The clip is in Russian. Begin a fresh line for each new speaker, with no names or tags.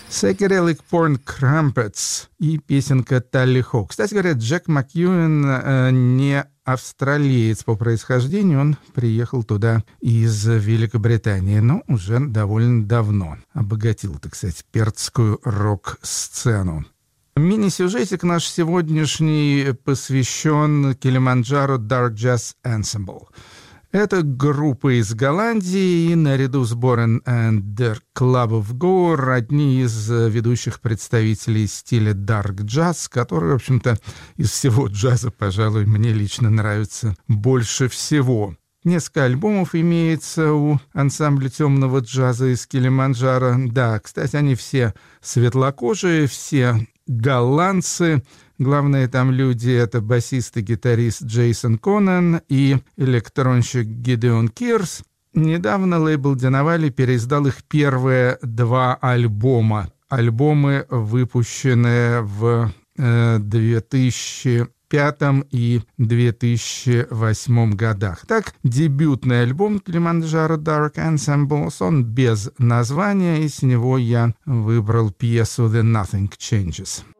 Psychedelic Porn Crumpets и песенка Талли Хо. Кстати говоря, Джек Макьюэн не австралиец по происхождению, он приехал туда из Великобритании, но уже довольно давно. Обогатил, так сказать, перцкую рок-сцену. Мини-сюжетик наш сегодняшний посвящен Килиманджаро Dark Jazz Ensemble. Это группа из Голландии, и наряду с Boren and the Club of Gour одни из ведущих представителей стиля Dark Jazz, который, в общем-то, из всего джаза, пожалуй, мне лично нравится больше всего. Несколько альбомов имеется у ансамбля темного джаза из Килиманджаро. Да, кстати, они все светлокожие, все голландцы. Главные там люди — это басист и гитарист Джейсон Коннен и электронщик Гидеон Кирс. Недавно лейбл Денавали переиздал их первые 2 альбома. Альбомы, выпущенные в 2005 и 2008 годах. Так, дебютный альбом Килиманджаро Dark Ensemble, он без названия, и с него я выбрал пьесу «The Nothing Changes».